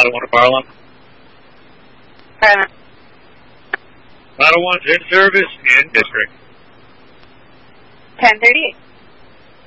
Model 1 to Harlem. Model 1's in service in district. 1038.